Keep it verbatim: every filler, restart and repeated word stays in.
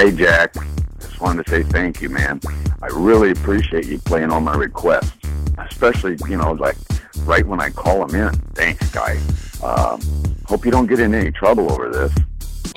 Hey, Jack. Just wanted to say thank you, man. I really appreciate you playing all my requests, especially, you know, like right when I call them in. Thanks, guy. Um, hope you don't get in any trouble over this.